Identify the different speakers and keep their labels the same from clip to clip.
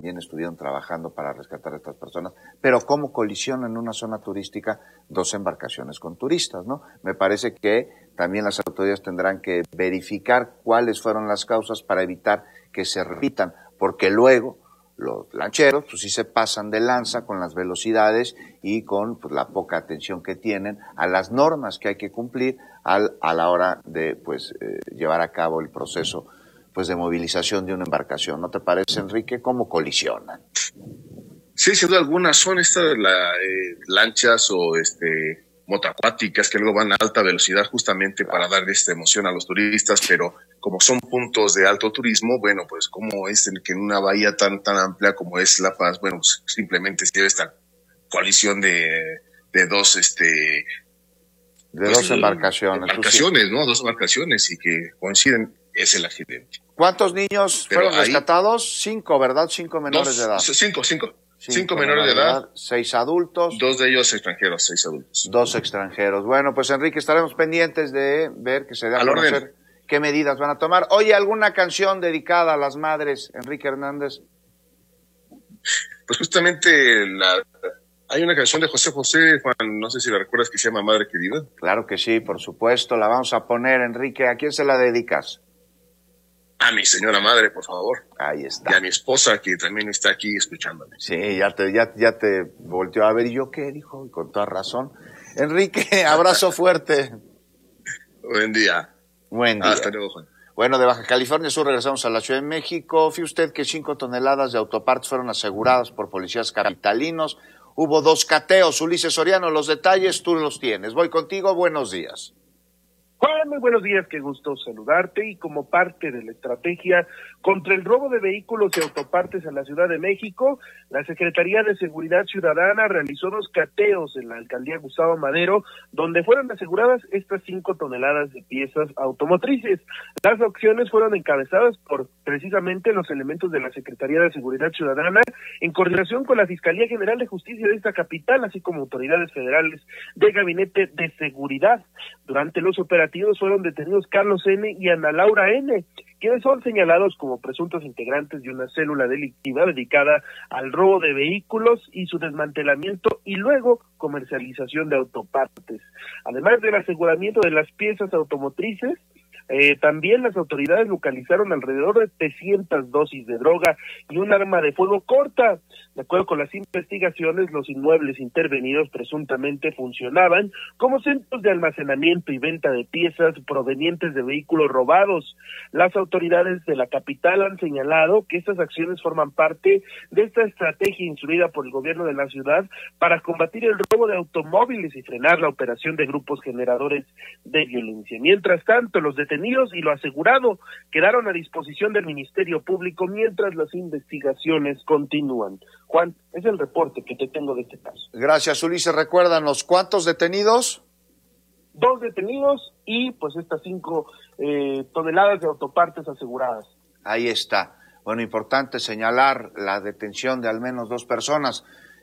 Speaker 1: también estuvieron trabajando para rescatar a estas personas, pero cómo colisionan en una zona turística dos embarcaciones con turistas, ¿no? Me parece que también las autoridades tendrán que verificar cuáles fueron las causas para evitar que se repitan, porque luego los lancheros pues sí se pasan de lanza con las velocidades y con pues, la poca atención que tienen a las normas que hay que cumplir a la hora de llevar a cabo el proceso pues de movilización de una embarcación. ¿No te parece, Enrique? ¿Cómo colisionan?
Speaker 2: Sí, sin duda alguna son estas lanchas o motoacuáticas que luego van a alta velocidad justamente para dar esta emoción a los turistas, pero como son puntos de alto turismo, bueno, pues como es que en una bahía tan amplia como es La Paz, bueno, pues simplemente se lleva esta colisión de dos
Speaker 1: dos embarcaciones,
Speaker 2: ¿no? Dos embarcaciones y que coinciden, es el accidente.
Speaker 1: ¿Cuántos niños fueron rescatados? 5, ¿verdad? 5 menores de edad.
Speaker 2: 5 menores de edad,
Speaker 1: 6 adultos.
Speaker 2: 2 de ellos extranjeros, 6 adultos.
Speaker 1: 2 extranjeros. Bueno, pues Enrique, estaremos pendientes de ver que se dé a conocer qué medidas van a tomar. Oye, ¿alguna canción dedicada a las madres, Enrique Hernández?
Speaker 2: Pues justamente hay una canción de José José, Juan, no sé si la recuerdas, que se llama Madre Querida.
Speaker 1: Claro que sí, por supuesto, la vamos a poner, Enrique. ¿A quién se la dedicas?
Speaker 2: A mi señora madre, por favor.
Speaker 1: Ahí está.
Speaker 2: Y a mi esposa, que también está aquí escuchándome.
Speaker 1: Sí, ya te volteó a ver. ¿Y yo qué? Dijo, y con toda razón. Enrique, abrazo fuerte.
Speaker 2: Buen día.
Speaker 1: Buen día.
Speaker 2: Hasta luego, Juan.
Speaker 1: Bueno, de Baja California Sur regresamos a la Ciudad de México. Fíjate usted que 5 toneladas de autopartes fueron aseguradas por policías capitalinos. Hubo 2 cateos. Ulises Soriano, los detalles tú los tienes. Voy contigo, buenos días.
Speaker 3: Juan, muy buenos días, qué gusto saludarte. Y como parte de la estrategia contra el robo de vehículos y autopartes en la Ciudad de México, la Secretaría de Seguridad Ciudadana realizó 2 cateos en la alcaldía Gustavo Madero, donde fueron aseguradas estas 5 toneladas de piezas automotrices. Las acciones fueron encabezadas por precisamente los elementos de la Secretaría de Seguridad Ciudadana, en coordinación con la Fiscalía General de Justicia de esta capital, así como autoridades federales del Gabinete de Seguridad. Durante los operativos fueron detenidos Carlos N. y Ana Laura N., quienes son señalados como presuntos integrantes de una célula delictiva dedicada al robo de vehículos y su desmantelamiento y luego comercialización de autopartes. Además del aseguramiento de las piezas automotrices, también las autoridades localizaron alrededor de 300 dosis de droga y un arma de fuego corta. De acuerdo con las investigaciones, los inmuebles intervenidos presuntamente funcionaban como centros de almacenamiento y venta de piezas provenientes de vehículos robados. Las autoridades de la capital han señalado que estas acciones forman parte de esta estrategia instruida por el gobierno de la ciudad para combatir el robo de automóviles y frenar la operación de grupos generadores de violencia. Mientras tanto, los detenidos y lo asegurado quedaron a disposición del Ministerio Público mientras las investigaciones continúan. Juan, es el reporte que te tengo de este caso.
Speaker 1: Gracias, Ulises. Recuérdanos, ¿cuántos detenidos?
Speaker 3: 2 detenidos y pues estas 5 toneladas de autopartes aseguradas.
Speaker 1: Ahí está. Bueno, importante señalar la detención de al menos 2 personas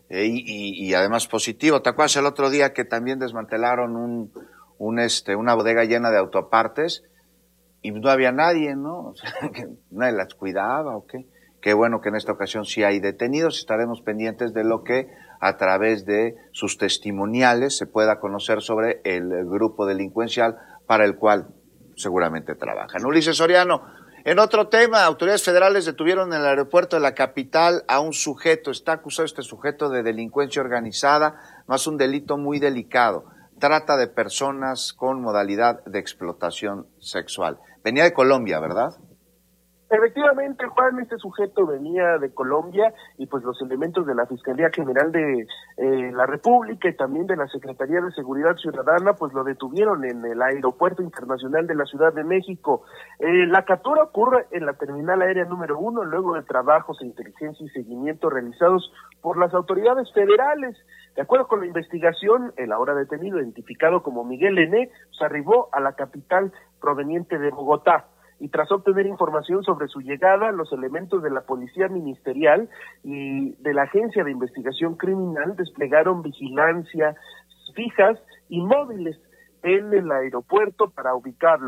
Speaker 1: y además positivo. ¿Te acuerdas el otro día que también desmantelaron una bodega llena de autopartes y no había nadie, ¿no? O sea, que nadie las cuidaba o qué? Qué bueno que en esta ocasión sí hay detenidos. Estaremos pendientes de lo que a través de sus testimoniales se pueda conocer sobre el grupo delincuencial para el cual seguramente trabajan. Ulises Soriano, en otro tema, autoridades federales detuvieron en el aeropuerto de la capital a un sujeto. Está acusado este sujeto de delincuencia organizada, más un delito muy delicado. Trata de personas con modalidad de explotación sexual. Venía de Colombia, ¿verdad?
Speaker 3: Efectivamente, Juan, este sujeto venía de Colombia y pues los elementos de la Fiscalía General de la República y también de la Secretaría de Seguridad Ciudadana pues lo detuvieron en el Aeropuerto Internacional de la Ciudad de México. La captura ocurre en la terminal aérea número 1 luego de trabajos de inteligencia y seguimiento realizados por las autoridades federales. De acuerdo con la investigación, el ahora detenido, identificado como Miguel N., se arribó a la capital proveniente de Bogotá. Y tras obtener información sobre su llegada, los elementos de la Policía Ministerial y de la Agencia de Investigación Criminal desplegaron vigilancias fijas y móviles en el aeropuerto para ubicarlo.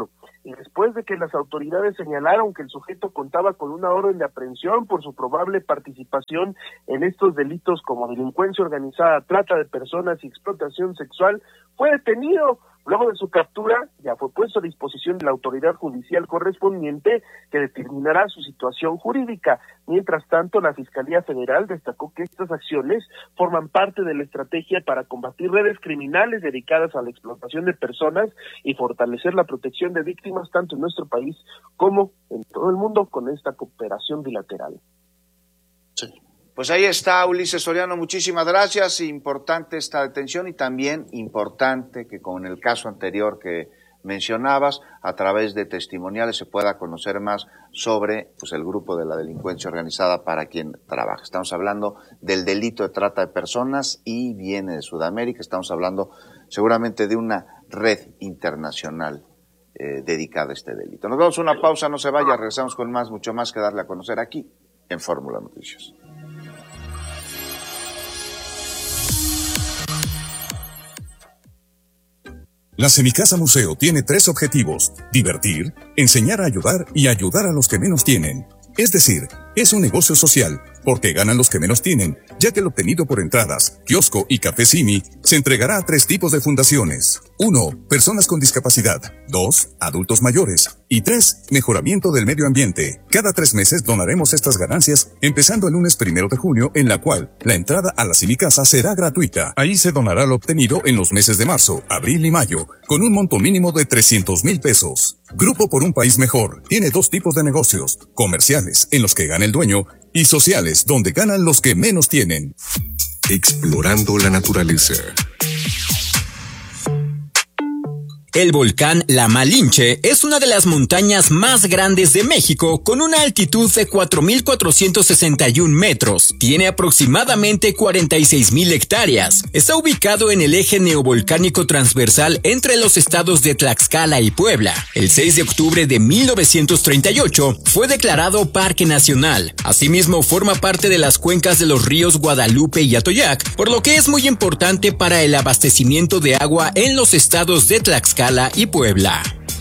Speaker 3: y después de que las autoridades señalaron que el sujeto contaba con una orden de aprehensión por su probable participación en estos delitos como delincuencia organizada, trata de personas y explotación sexual, fue detenido. Luego de su captura, ya fue puesto a disposición de la autoridad judicial correspondiente que determinará su situación jurídica. Mientras tanto, la Fiscalía Federal destacó que estas acciones forman parte de la estrategia para combatir redes criminales dedicadas a la explotación de personas y fortalecer la protección de víctimas tanto en nuestro país como en todo el mundo con esta cooperación bilateral.
Speaker 1: Sí. Pues ahí está, Ulises Soriano, muchísimas gracias. Importante esta detención y también importante que, como en el caso anterior que mencionabas, a través de testimoniales se pueda conocer más sobre el grupo de la delincuencia organizada para quien trabaja. Estamos hablando del delito de trata de personas y viene de Sudamérica. Estamos hablando seguramente de una red internacional dedicada a este delito. Nos vamos a una pausa, no se vaya, regresamos con mucho más que darle a conocer aquí en Fórmula Noticias.
Speaker 4: La Semicasa Museo tiene 3 objetivos: divertir, enseñar a ayudar y ayudar a los que menos tienen. Es decir, es un negocio social, porque ganan los que menos tienen, ya que lo obtenido por entradas, kiosco y café Simi se entregará a 3 tipos de fundaciones. 1. Personas con discapacidad. 2. Adultos mayores. Y 3. Mejoramiento del medio ambiente. Cada 3 meses donaremos estas ganancias, empezando el lunes 1 de junio, en la cual la entrada a la Semicasa será gratuita. Ahí se donará lo obtenido en los meses de marzo, abril y mayo, con un monto mínimo de 300,000 pesos. Grupo por un País Mejor tiene 2 tipos de negocios: comerciales, en los que gana el dueño, y sociales, donde ganan los que menos tienen. Explorando la naturaleza.
Speaker 5: El volcán La Malinche es una de las montañas más grandes de México, con una altitud de 4,461 metros. Tiene aproximadamente 46,000 hectáreas. Está ubicado en el eje neovolcánico transversal entre los estados de Tlaxcala y Puebla. El 6 de octubre de 1938 fue declarado Parque Nacional. Asimismo, forma parte de las cuencas de los ríos Guadalupe y Atoyac, por lo que es muy importante para el abastecimiento de agua en los estados de Tlaxcala y Puebla.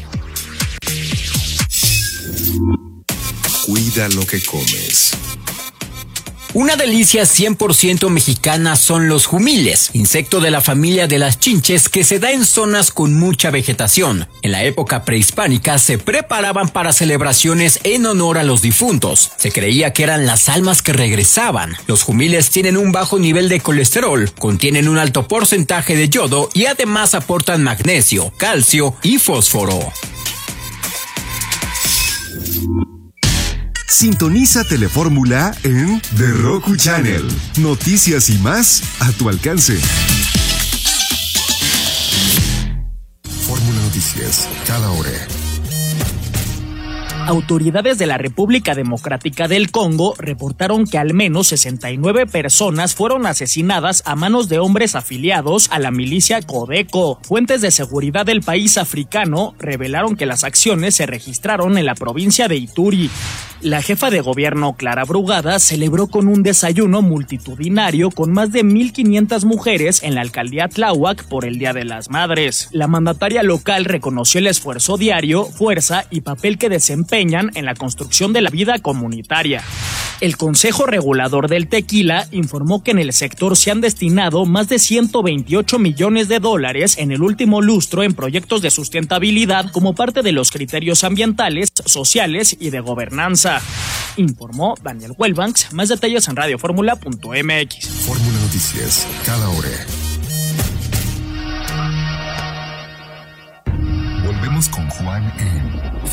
Speaker 4: Cuida lo que comes.
Speaker 5: Una delicia 100% mexicana son los jumiles, insecto de la familia de las chinches que se da en zonas con mucha vegetación. En la época prehispánica se preparaban para celebraciones en honor a los difuntos. Se creía que eran las almas que regresaban. Los jumiles tienen un bajo nivel de colesterol, contienen un alto porcentaje de yodo y además aportan magnesio, calcio y fósforo.
Speaker 6: Sintoniza Telefórmula en The Roku Channel. Noticias y más a tu alcance.
Speaker 4: Fórmula Noticias, cada hora.
Speaker 7: Autoridades de la República Democrática del Congo reportaron que al menos 69 personas fueron asesinadas a manos de hombres afiliados a la milicia Codeco. Fuentes de seguridad del país africano revelaron que las acciones se registraron en la provincia de Ituri. La jefa de gobierno, Clara Brugada, celebró con un desayuno multitudinario con más de 1,500 mujeres en la alcaldía Tláhuac por el Día de las Madres. La mandataria local reconoció el esfuerzo diario, fuerza y papel que desempeñan en la construcción de la vida comunitaria. El Consejo Regulador del Tequila informó que en el sector se han destinado más de $128 millones en el último lustro en proyectos de sustentabilidad como parte de los criterios ambientales, sociales y de gobernanza. Informó Daniel Huelbanks. Más detalles en radioformula.mx.
Speaker 4: Fórmula Noticias, cada hora. Volvemos con Juan en